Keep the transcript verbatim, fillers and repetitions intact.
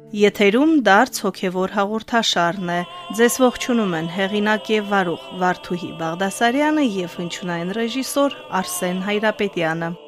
Եթերում դարձ հոգևոր հաղորդաշարն է։ Ձեզ ողջունում են հեղինակ եւ վարող Վարդուհի Բաղդասարյանը եւ հնչյունային ռեժիսոր Արսեն Հայրապետյանը։